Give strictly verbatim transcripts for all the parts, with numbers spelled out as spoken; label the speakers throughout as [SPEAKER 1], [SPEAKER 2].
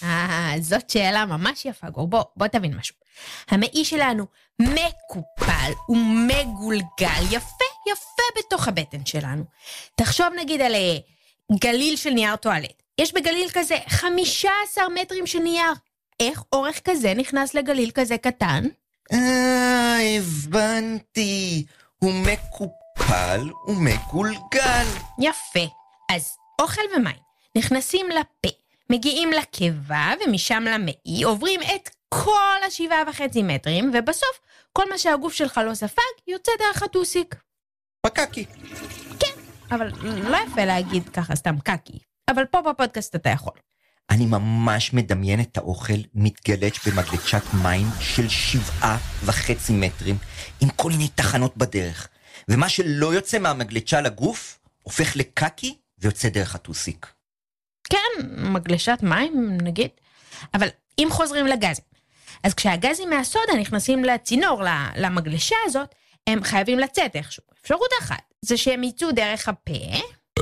[SPEAKER 1] אה, זאת שאלה ממש יפה, גור. בוא, בוא תבין משהו. המעי שלנו מקופל ומגולגל יפה, יפה בתוך הבטן שלנו. תחשוב נגיד על גליל של נייר טואלט. יש בגליל כזה חמישה עשר מטרים של נייר. איך אורך כזה נכנס לגליל כזה קטן?
[SPEAKER 2] אה, הבנתי. הוא מקופל ומגולגל.
[SPEAKER 1] יפה. אז אוכל ומים נכנסים לפה, מגיעים לקיבה ומשם למעי, עוברים את כל השבעה וחצי מטרים, ובסוף כל מה שהגוף שלך לא ספג יוצא דרך הטוסיק.
[SPEAKER 2] פקקי.
[SPEAKER 1] כן, אבל לא יפה להגיד ככה סתם קקי. אבל פה בפודקאסט אתה יכול.
[SPEAKER 2] אני ממש מדמיין את האוכל מתגלץ' במגלצ'ת מים של שבעה וחצי מטרים, עם כל מיני תחנות בדרך. ומה שלא יוצא מהמגלצ'ה לגוף, הופך לקקי ויוצא דרך הטוסיק.
[SPEAKER 1] כן, מגלשת מים נגיד. אבל אם חוזרים לגזים, אז כשהגזים מהסודה נכנסים לצינור, למגלשה הזאת, הם חייבים לצאת איכשהו. אפשרות אחת, זה שהם יצאו דרך הפה.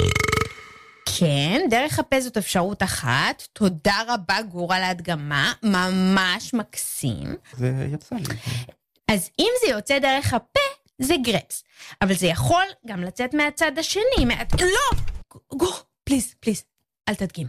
[SPEAKER 1] כן, דרך הפה זאת אפשרות אחת. תודה רבה גור על ההדגמה, ממש מקסים.
[SPEAKER 2] זה יצא לי.
[SPEAKER 1] אז אם זה יוצא דרך הפה, זה גרפס. אבל זה יכול גם לצאת מהצד השני. מה... לא! גור, פליז, פליז, אל תדגים.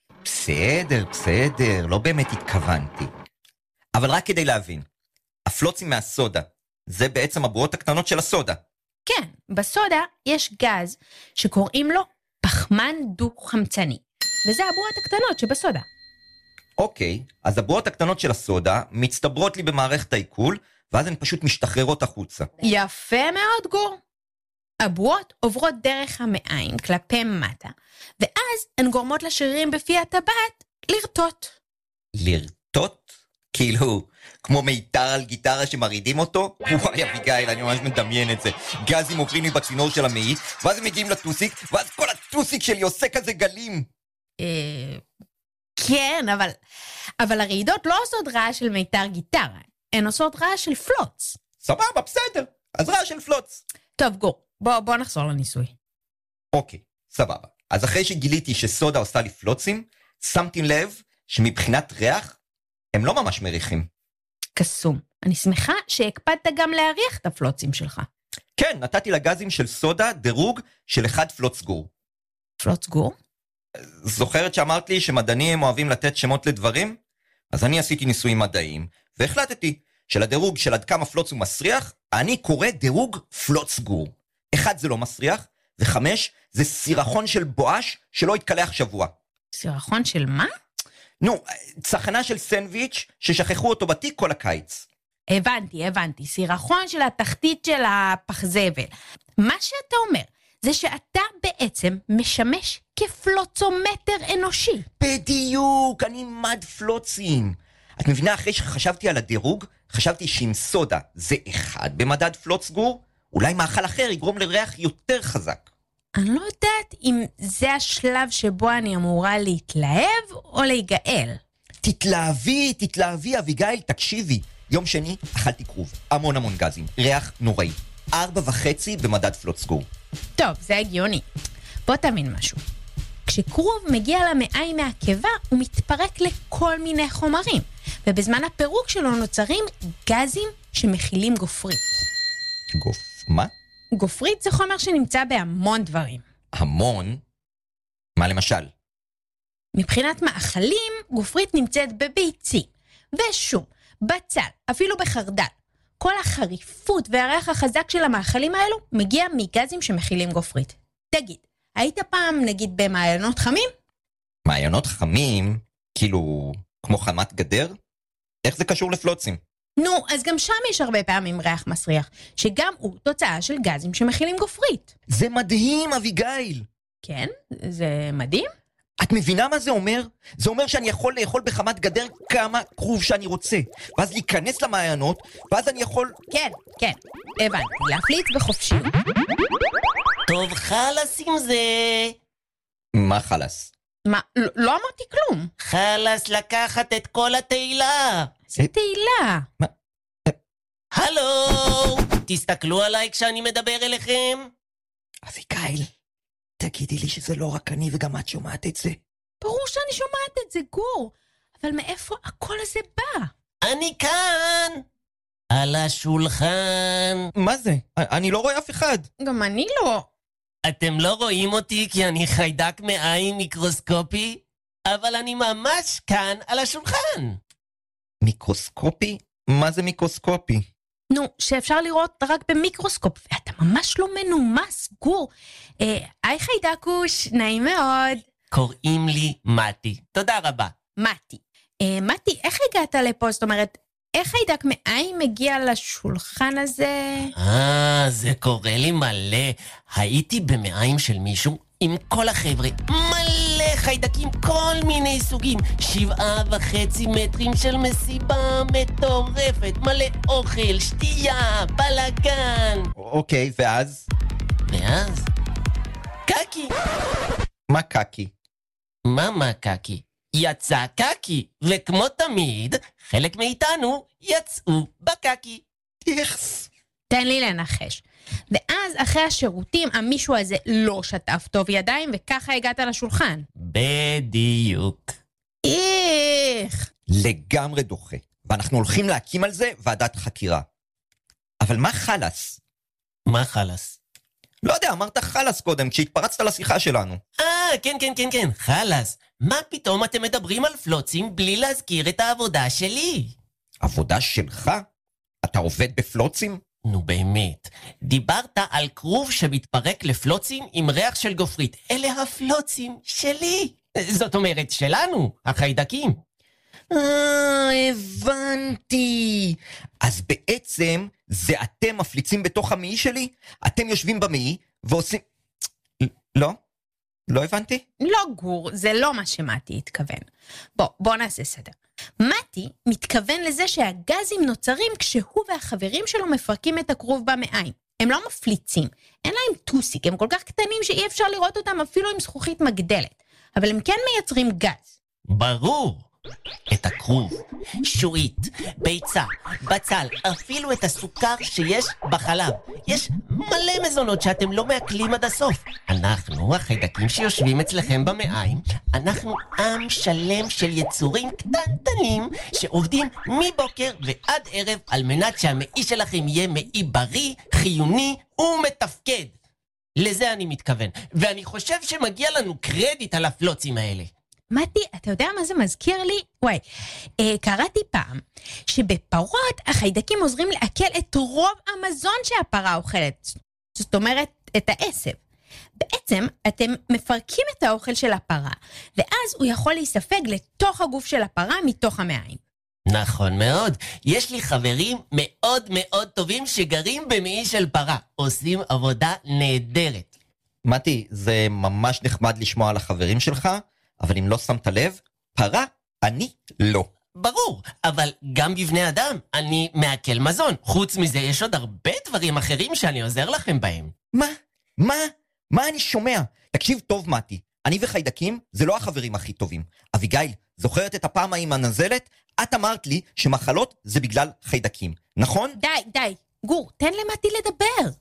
[SPEAKER 2] בסדר, בסדר, לא באמת התכוונתי. אבל רק כדי להבין, הפלוצים מהסודה, זה בעצם הבועות הקטנות של הסודה.
[SPEAKER 1] כן, בסודה יש גז שקוראים לו פחמן דו-חמצני, וזה הבועות הקטנות שבסודה.
[SPEAKER 2] אוקיי, אז הבועות הקטנות של הסודה מצטברות לי במערכת העיכול, ואז הן פשוט משתחררות החוצה.
[SPEAKER 1] יפה מאוד גור. הבועות עוברות דרך המעיים כלפי מטה, ואז הן גורמות לשרירים בפי הטבעת לרטוט.
[SPEAKER 2] לרטוט? כאילו, כמו מיתר על גיטרה שמרידים אותו? וואי אביגיל, אני ממש מדמיין את זה. גזים עוברים לי בצינור של המעי, ואז הם מגיעים לטוסיק, ואז כל הטוסיק שלי עושה כזה גלים.
[SPEAKER 1] אה... כן, אבל... אבל הרעידות לא עושות רעש של מיתר גיטרה, הן עושות רעש של פלוץ.
[SPEAKER 2] סבבה, בסדר. אז רעש של פלוץ.
[SPEAKER 1] טוב, גור, בוא, בוא נחזור לניסוי.
[SPEAKER 2] אוקיי, סבבה. אז אחרי שגיליתי שסודה עושה לי פלוצים, שמתי לב שמבחינת ריח, הם לא ממש מריחים.
[SPEAKER 1] קסום. אני שמחה שהקפדת גם להריח את הפלוצים שלך.
[SPEAKER 2] כן, נתתי לגזים של סודה דירוג של אחד פלוץ גור.
[SPEAKER 1] פלוץ גור?
[SPEAKER 2] זוכרת שאמרת לי שמדענים אוהבים לתת שמות לדברים? אז אני עשיתי ניסויים מדעיים, והחלטתי שלדירוג של עד כמה פלוץ הוא מסריח, אני קורא דירוג פלוץ גור. אחד זה לא מסריח, וחמש זה סירחון של בואש שלא יתקלח שבוע.
[SPEAKER 1] סירחון של מה?
[SPEAKER 2] נו, צחנה של סנדוויץ' ששכחו אותו בתיק כל הקיץ.
[SPEAKER 1] הבנתי, הבנתי. סירחון של התחתית של הפחזבל. מה שאתה אומר, זה שאתה בעצם משמש כפלוצומטר אנושי.
[SPEAKER 2] בדיוק, אני מד פלוצים. את מבינה, אחרי שחשבתי על הדירוג, חשבתי שאם סודה זה אחד במדד פלוץ גור, אולי מאכל אחר יגרום לריח יותר חזק.
[SPEAKER 1] אני לא יודעת אם זה השלב שבו אני אמורה להתלהב או להיגאל.
[SPEAKER 2] תתלהבי, תתלהבי, אביגיל, תקשיבי. יום שני אכלתי כרוב, המון המון גזים, ריח נוראי. ארבע וחצי במדד פלוץ גור.
[SPEAKER 1] טוב, זה הגיוני. בוא תאמין משהו. כשכרוב מגיע למעיים מהקיבה, הוא מתפרק לכל מיני חומרים, ובזמן הפירוק שלו נוצרים גזים שמכילים גופרית.
[SPEAKER 2] גוף, מה?
[SPEAKER 1] גופרית זה חומר שנמצא בהמון דברים.
[SPEAKER 2] המון? מה למשל?
[SPEAKER 1] מבחינת מאכלים, גופרית נמצאת בביצים, ושום, בצל, אפילו בחרדל. כל החריפות והריח החזק של המאכלים האלו מגיע מגזים שמכילים גופרית. תגיד, היית פעם נגיד במעיינות חמים?
[SPEAKER 2] מעיינות חמים? כאילו, כמו חמת גדר? איך זה קשור לפלוצים?
[SPEAKER 1] נו, אז גם שם יש הרבה פעמים ריח מסריח, שגם הוא תוצאה של גזים שמכילים גופרית.
[SPEAKER 2] זה מדהים, אביגיל.
[SPEAKER 1] כן? זה מדהים?
[SPEAKER 2] את מבינה מה זה אומר? זה אומר שאני יכול לאכול בחמת גדר כמה כרוב שאני רוצה, ואז להיכנס למעיינות, ואז אני יכול...
[SPEAKER 1] כן, כן, הבנתי, להפליץ בחופשי.
[SPEAKER 3] טוב, חלס עם זה.
[SPEAKER 2] מה חלס?
[SPEAKER 1] מה, לא, לא אמרתי כלום.
[SPEAKER 3] חלס לקחת את כל התהילה.
[SPEAKER 1] זה תהילה.
[SPEAKER 2] מה?
[SPEAKER 3] הלו, תסתכלו עליי כשאני מדבר אליכם.
[SPEAKER 2] אביגיל, תגידי לי שזה לא רק אני וגם את שומעת את זה.
[SPEAKER 1] ברור שאני שומעת את זה, גור. אבל מאיפה הקול הזה בא?
[SPEAKER 3] אני כאן! על השולחן.
[SPEAKER 2] מה זה? אני לא רואה אף אחד.
[SPEAKER 1] גם אני לא.
[SPEAKER 3] אתם לא רואים אותי כי אני חיידק מעיים מיקרוסקופי? אבל אני ממש כאן על השולחן.
[SPEAKER 2] מיקרוסקופי? מה זה מיקרוסקופי?
[SPEAKER 1] נו, שאפשר לראות רק במיקרוסקופ, ואתה ממש לא מנומס, גור. אה, היי חיידקוש, נעים מאוד.
[SPEAKER 3] קוראים לי מתי. תודה רבה.
[SPEAKER 1] מתי. אה, מתי, איך הגעת לפה? זאת אומרת, איך חיידק מעיים מגיע לשולחן הזה?
[SPEAKER 3] אה, זה קורה לי מלא. הייתי במעיים של מישהו עם כל החבר'ה. מלא חיידקים, כל מיני סוגים. שבעה וחצי מטרים של מסיבה מטורפת. מלא אוכל, שתייה, בלגן.
[SPEAKER 2] אוקיי, ואז?
[SPEAKER 3] ואז? קקי.
[SPEAKER 2] מה קקי?
[SPEAKER 3] מה מה קקי? יצא קקי, וכמו תמיד, חלק מאיתנו יצאו בקקי.
[SPEAKER 2] איכס.
[SPEAKER 1] תן לי לנחש. ואז אחרי השירותים, המישהו הזה לא שטף טוב ידיים, וככה הגעת לשולחן.
[SPEAKER 3] בדיוק.
[SPEAKER 1] איך?
[SPEAKER 2] לגמרי דוחה. ואנחנו הולכים להקים על זה ועדת חקירה. אבל מה חלס?
[SPEAKER 3] מה חלס?
[SPEAKER 2] לא יודע, אמרת חלס קודם, כשהתפרצת לשיחה שלנו.
[SPEAKER 3] אה, כן, כן, כן, כן, חלס. מה פתאום אתם מדברים על פלוצים בלי להזכיר את העבודה שלי?
[SPEAKER 2] עבודה שלך? אתה עובד בפלוצים?
[SPEAKER 3] נו באמת, דיברת על כרוב שמתפרק לפלוצים עם ריח של גופרית. אלה הפלוצים שלי. זאת אומרת שלנו, החיידקים.
[SPEAKER 2] אה, הבנתי. אז בעצם זה אתם מפליצים בתוך המעי שלי? אתם יושבים במעי ועושים... לא? לא הבנתי?
[SPEAKER 1] לא גור, זה לא מה שמתי התכוון. בוא, בוא נעשה סדר. מתי מתכוון לזה שהגזים נוצרים כשהוא והחברים שלו מפרקים את הכרוב במעיים. הם לא מפליצים, אין להם טוסיק, הם כל כך קטנים שאי אפשר לראות אותם אפילו עם זכוכית מגדלת. אבל הם כן מייצרים גז.
[SPEAKER 3] ברור. את הכרוב, שועית, ביצה, בצל, אפילו את הסוכר שיש בחלב. יש מלא מזונות שאתם לא מעכלים עד הסוף. אנחנו, החיידקים שיושבים אצלכם במעיים, אנחנו עם שלם של יצורים קטנטנים שעובדים מבוקר ועד ערב על מנת שהמעי שלכם יהיה מעי בריא, חיוני ומתפקד. לזה אני מתכוון, ואני חושב שמגיע לנו קרדיט על הפלוצים האלה.
[SPEAKER 1] מתי, אתה יודע מה זה מזכיר לי? וואי, אה, קראתי פעם שבפרות החיידקים עוזרים לעכל את רוב המזון שהפרה אוכלת. זאת אומרת, את העשב. בעצם אתם מפרקים את האוכל של הפרה, ואז הוא יכול להיספג לתוך הגוף של הפרה מתוך המעיים.
[SPEAKER 3] נכון מאוד. יש לי חברים מאוד מאוד טובים שגרים במעי של פרה. עושים עבודה נהדרת.
[SPEAKER 2] מתי, זה ממש נחמד לשמוע על החברים שלך, אבל אם לא שמת לב, פרה, אני לא.
[SPEAKER 3] ברור, אבל גם בבני אדם אני מעכל מזון. חוץ מזה יש עוד הרבה דברים אחרים שאני עוזר לכם בהם.
[SPEAKER 2] מה? מה? מה אני שומע? תקשיב טוב מתי, אני וחיידקים זה לא החברים הכי טובים. אביגיל, זוכרת את הפעם עם הנזלת? את אמרת לי שמחלות זה בגלל חיידקים, נכון?
[SPEAKER 1] די, די. גור, תן למתי לדבר.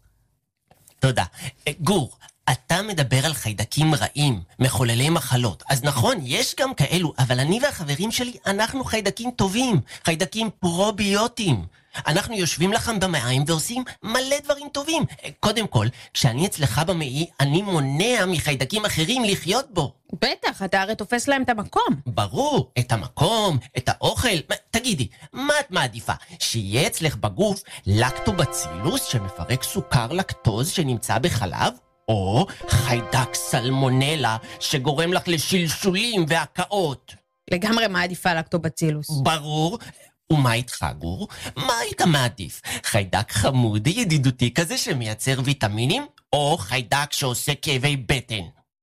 [SPEAKER 3] תודה. גור, אתה מדבר על חיידקים רעים, מחוללי מחלות. אז נכון, יש גם כאלו, אבל אני והחברים שלי, אנחנו חיידקים טובים, חיידקים פרוביוטיים. אנחנו יושבים לכם במעיים ועושים מלא דברים טובים. קודם כל, כשאני אצלך במעי, אני מונע מחיידקים אחרים לחיות בו.
[SPEAKER 1] בטח, אתה הרי תופס להם את המקום.
[SPEAKER 3] ברור, את המקום, את האוכל. תגידי, מה את מעדיפה? שיהיה אצלך בגוף לקטובצילוס שמפרק סוכר לקטוז שנמצא בחלב? או חיידק סלמונלה שגורם לך לשלשולים והקאות?
[SPEAKER 1] לגמרי מעדיפה לקטובצילוס.
[SPEAKER 3] ברור. ומה איתך, גור? מה היית מעדיף? חיידק חמוד ידידותי כזה שמייצר ויטמינים? או חיידק שעושה כאבי בטן?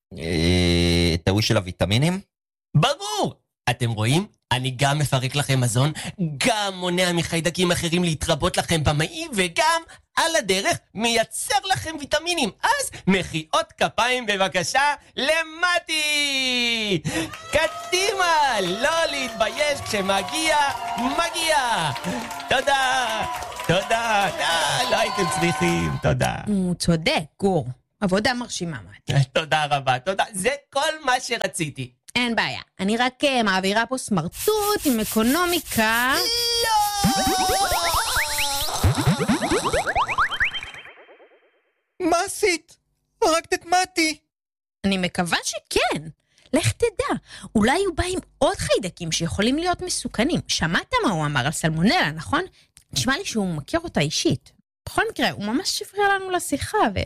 [SPEAKER 2] אה, תאוי של הוויטמינים?
[SPEAKER 3] ברור! אתם רואים? אני גם מפרק לכם מזון, גם מונע מחיידקים אחרים להתרבות לכם במעי, וגם על הדרך מייצר לכם ויטמינים. אז מחיאות כפיים בבקשה למתי! קדימה! לא להתבייש כשמגיע, מגיע! תודה! תודה! לא, לא הייתם צריכים, תודה.
[SPEAKER 1] הוא צודק, גור. עבודה מרשימה, מתי.
[SPEAKER 3] תודה רבה, תודה. זה כל מה שרציתי.
[SPEAKER 1] אין בעיה. אני רק uh, מעבירה פה סמרטוט עם אקונומיקה.
[SPEAKER 2] מה עשית? הרגת את מתי.
[SPEAKER 1] אני מקווה שכן. לך תדע, אולי הוא בא עם עוד חיידקים שיכולים להיות מסוכנים. שמעת מה הוא אמר על סלמונלה, נכון? נשמע לי שהוא מכיר אותה אישית. בכל מקרה, הוא ממש הפריע לנו לשיחה, ו...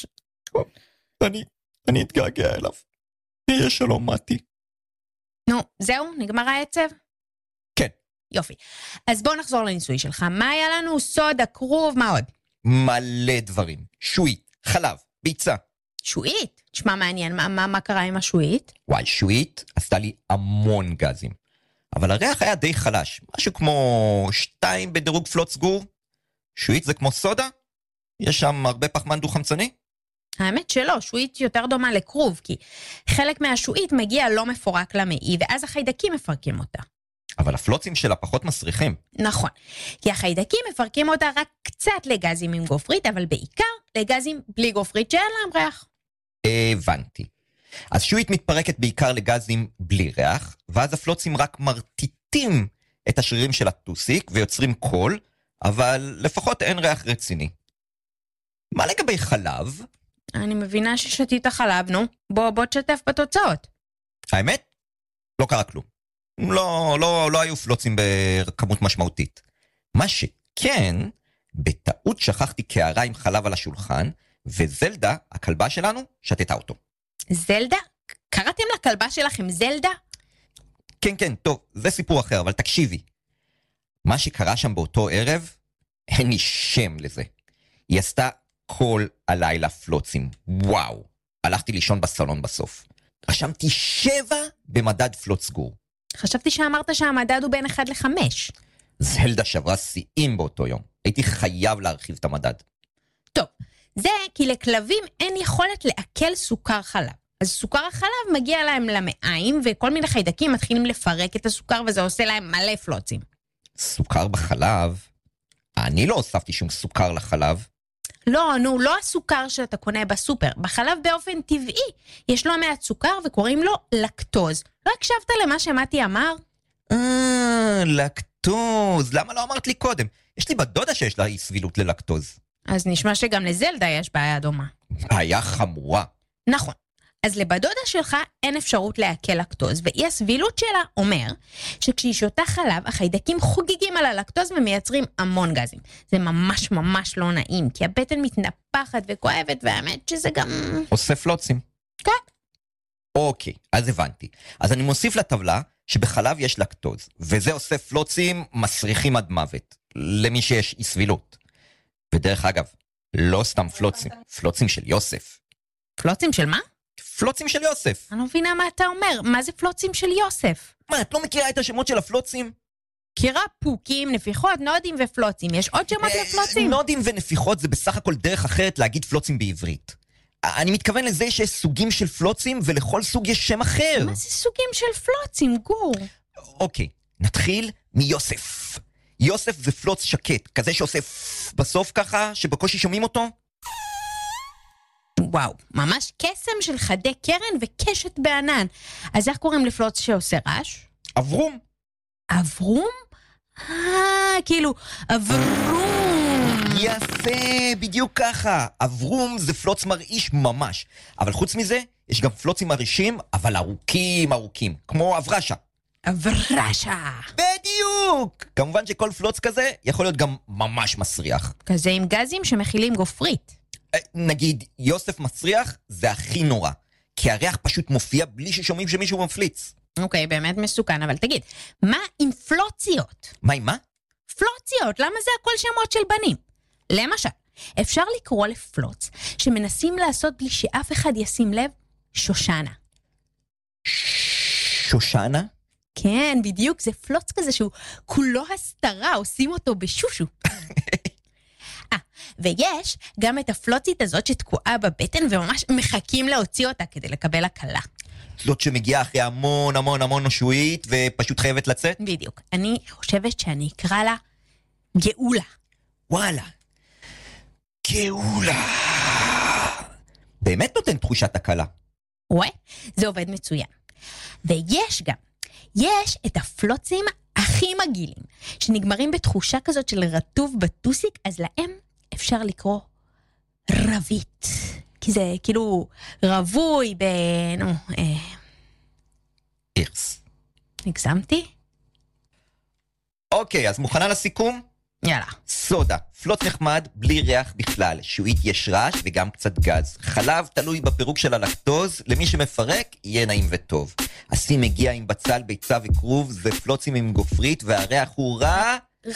[SPEAKER 2] אני, אני אתגעגע אליו. יהיה שלום, מתי.
[SPEAKER 1] נו, זהו? נגמר העצב?
[SPEAKER 2] כן.
[SPEAKER 1] יופי. אז בוא נחזור לניסוי שלך. מה היה לנו? סודה, כרוב, מה עוד?
[SPEAKER 2] מלא דברים. שועית, חלב, ביצה.
[SPEAKER 1] שועית? תשמע מעניין, מה, מה, מה קרה עם השועית?
[SPEAKER 2] וואי, שועית עשתה לי המון גזים. אבל הריח היה די חלש. משהו כמו שתיים בדירוג פלוט סגור. שועית זה כמו סודה? יש שם הרבה פחמן דו-חמצני?
[SPEAKER 1] האמת שלא, שועית יותר דומה לכרוב, כי חלק מהשועית מגיע לא מפורק למעי, ואז החיידקים מפרקים אותה.
[SPEAKER 2] אבל הפלוצים שלה פחות מסריחים.
[SPEAKER 1] נכון, כי החיידקים מפרקים אותה רק קצת לגזים עם גופרית, אבל בעיקר לגזים בלי גופרית שאין להם ריח.
[SPEAKER 2] הבנתי. אז שועית מתפרקת בעיקר לגזים בלי ריח, ואז הפלוצים רק מרטיטים את השרירים של הטוסיק ויוצרים קול, אבל לפחות אין ריח רציני. מה לגבי חלב?
[SPEAKER 1] אני מבינה ששתית חלב, נו. בוא, בוא תשתף בתוצאות.
[SPEAKER 2] האמת? לא קרה כלום. לא, לא, לא היו פלוצים בכמות משמעותית. מה שכן, בטעות שכחתי קערה עם חלב על השולחן, וזלדה, הכלבה שלנו, שתתה אותו.
[SPEAKER 1] זלדה? קראתם לכלבה שלכם זלדה?
[SPEAKER 2] כן, כן, טוב, זה סיפור אחר, אבל תקשיבי. מה שקרה שם באותו ערב, אין לי שם לזה. היא עשתה כל הלילה פלוצים. וואו. הלכתי לישון בסלון בסוף. רשמתי שבע במדד פלוץ סגור.
[SPEAKER 1] חשבתי שאמרת שהמדד הוא בין אחד לחמש.
[SPEAKER 2] זלדה שברה שיאים באותו יום. הייתי חייב להרחיב את המדד.
[SPEAKER 1] טוב, זה כי לכלבים אין יכולת לעכל סוכר חלב. אז סוכר החלב מגיע להם למעיים, וכל מיני חיידקים מתחילים לפרק את הסוכר, וזה עושה להם מלא פלוצים.
[SPEAKER 2] סוכר בחלב? אני לא הוספתי שום סוכר לחלב.
[SPEAKER 1] לא, נו, לא הסוכר שאתה קונה בסופר. בחלב באופן טבעי יש לו מעט סוכר וקוראים לו לקטוז. לא הקשבת למה שמתי אמר?
[SPEAKER 2] אה, לקטוז. למה לא אמרת לי קודם? יש לי בדודה שיש לה אי סבילות ללקטוז.
[SPEAKER 1] אז נשמע שגם לזלדה יש בעיה דומה.
[SPEAKER 2] בעיה חמורה.
[SPEAKER 1] נכון. אז לבדודה שלך אין אפשרות לעכל לקטוז, ואי הסבילות שלה אומר שכשהיא שותה חלב, החיידקים חוגגים על הלקטוז ומייצרים המון גזים. זה ממש ממש לא נעים, כי הבטן מתנפחת וכואבת, והאמת שזה גם...
[SPEAKER 2] עושה פלוצים.
[SPEAKER 1] כן.
[SPEAKER 2] אוקיי, אז הבנתי. אז אני מוסיף לטבלה שבחלב יש לקטוז, וזה עושה פלוצים מסריחים עד מוות, למי שיש אי סבילות. ודרך אגב, לא סתם פלוצים, פלוצים של יוסף.
[SPEAKER 1] פלוצים של מה?
[SPEAKER 2] פלוצים של יוסף.
[SPEAKER 1] אני לא מבינה מה אתה אומר. מה זה פלוצים של יוסף?
[SPEAKER 2] מה, את לא מכירה את השמות של הפלוצים?
[SPEAKER 1] מכירה פוקים, נפיחות, נודים ופלוצים. יש עוד שמות לפלוצים?
[SPEAKER 2] נודים ונפיחות זה בסך הכל דרך אחרת להגיד פלוצים בעברית. אני מתכוון לזה שיש סוגים של פלוצים, ולכל סוג יש שם אחר.
[SPEAKER 1] מה זה סוגים של פלוצים, גור?
[SPEAKER 2] אוקיי, נתחיל מיוסף. יוסף זה פלוץ שקט, כזה שעושה בסוף ככה, שבקושי שומעים אותו.
[SPEAKER 1] וואו, ממש קסם של חדי קרן וקשת בענן. אז איך קוראים לפלוץ שעושה רעש?
[SPEAKER 2] אברום.
[SPEAKER 1] אברום? אה, כאילו, אברום.
[SPEAKER 2] יפה, בדיוק ככה. אברום זה פלוץ מרעיש ממש. אבל חוץ מזה, יש גם פלוצים מרעישים, אבל ארוכים ארוכים, כמו אברשה.
[SPEAKER 1] אברשה.
[SPEAKER 2] בדיוק. כמובן שכל פלוץ כזה יכול להיות גם ממש מסריח.
[SPEAKER 1] כזה עם גזים שמכילים גופרית.
[SPEAKER 2] נגיד, יוסף מסריח זה הכי נורא, כי הריח פשוט מופיע בלי ששומעים שמישהו מפליץ.
[SPEAKER 1] אוקיי, באמת מסוכן, אבל תגיד, מה עם פלוציות?
[SPEAKER 2] מה עם מה?
[SPEAKER 1] פלוציות, למה זה הכל שמות של בנים? למשל, אפשר לקרוא לפלוץ שמנסים לעשות בלי שאף אחד ישים לב, שושנה.
[SPEAKER 2] שושנה?
[SPEAKER 1] כן, בדיוק, זה פלוץ כזה שהוא כולו הסתרה, עושים אותו בשושו. אה, ויש גם את הפלוצית הזאת שתקועה בבטן וממש מחכים להוציא אותה כדי לקבל הקלה.
[SPEAKER 2] זאת שמגיעה אחרי המון המון המון נושואית ופשוט חייבת לצאת?
[SPEAKER 1] בדיוק. אני חושבת שאני אקרא לה גאולה.
[SPEAKER 2] וואלה. גאולה. באמת נותן תחושת הקלה.
[SPEAKER 1] רואה? זה עובד מצוין. ויש גם, יש את הפלוצים הכי מגעילים, שנגמרים בתחושה כזאת של רטוב בטוסיק, אז להם אפשר לקרוא רבית. כי זה כאילו רבוי ב... נו, אה...
[SPEAKER 2] אירס.
[SPEAKER 1] נגזמתי?
[SPEAKER 2] אוקיי, אז מוכנה לסיכום?
[SPEAKER 1] יאללה.
[SPEAKER 2] סודה, פלוץ נחמד, בלי ריח בכלל. שועית יש רעש וגם קצת גז. חלב תלוי בפירוק של הלקטוז, למי שמפרק יהיה נעים וטוב. הסים מגיע עם בצל, ביצה וכרוב, זה פלוצים עם גופרית, והריח הוא רע...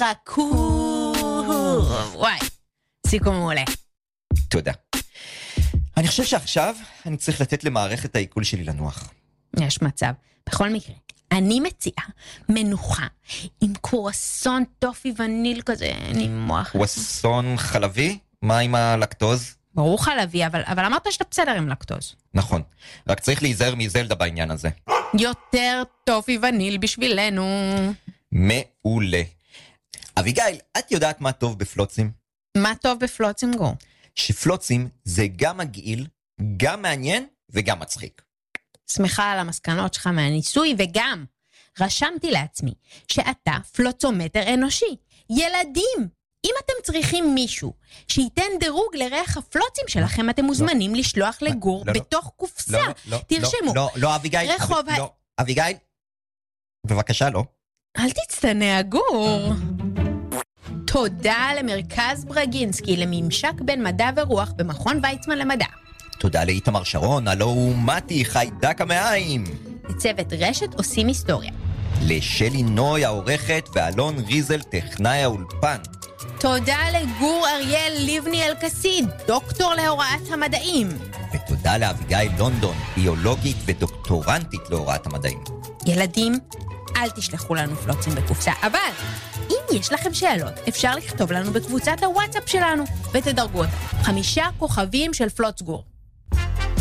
[SPEAKER 1] רקוב. וואי, סיכום מעולה.
[SPEAKER 2] תודה. אני חושב שעכשיו אני צריך לתת למערכת העיכול שלי לנוח.
[SPEAKER 1] יש מצב. בכל מקרה, אני מציעה מנוחה עם קרואסון טופי וניל כזה נמוח.
[SPEAKER 2] קרואסון חלבי? מה עם הלקטוז?
[SPEAKER 1] ברור חלבי, אבל, אבל אמרת שאתה בסדר עם לקטוז.
[SPEAKER 2] נכון, רק צריך להיזהר מזלדה בעניין הזה.
[SPEAKER 1] יותר טופי וניל בשבילנו.
[SPEAKER 2] מעולה. אביגיל, את יודעת מה טוב בפלוצים?
[SPEAKER 1] מה טוב בפלוצים גור?
[SPEAKER 2] שפלוצים זה גם מגעיל, גם מעניין וגם מצחיק.
[SPEAKER 1] שמחה על המסקנות שלך מהניסוי, וגם רשמתי לעצמי שאתה פלוצומטר אנושי. ילדים, אם אתם צריכים מישהו שייתן דירוג לריח הפלוצים שלכם, אתם מוזמנים לשלוח לגור בתוך קופסה. תרשמו.
[SPEAKER 2] לא, לא, אביגיל.
[SPEAKER 1] רחוב...
[SPEAKER 2] אביגיל, בבקשה, לא.
[SPEAKER 1] אל תצטנע, גור. תודה למרכז ברגינסקי לממשק בין מדע ורוח במכון ויצמן למדע.
[SPEAKER 2] תודה לאיתמר שרון, הלא הוא מתי חיידק המעיים.
[SPEAKER 1] לצוות רשת עושים היסטוריה.
[SPEAKER 2] לשלי נוי העורכת ואלון ריזל טכנאי האולפן.
[SPEAKER 1] תודה לגור אריאל ליבני אלקסיד, דוקטור להוראת המדעים.
[SPEAKER 2] ותודה לאביגיל לונדון, ביולוגית ודוקטורנטית להוראת המדעים.
[SPEAKER 1] ילדים, אל תשלחו לנו פלוצים בקופסה, אבל אם יש לכם שאלות, אפשר לכתוב לנו בקבוצת הוואטסאפ שלנו, ותדרגו אותה. חמישה כוכבים של פלוץ גור.